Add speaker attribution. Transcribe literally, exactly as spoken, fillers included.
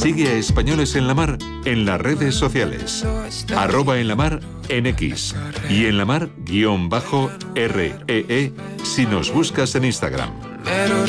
Speaker 1: Sigue a Españoles en la Mar en las redes sociales. Arroba en la mar en X. Y en la mar guión bajo R E E si nos buscas en Instagram.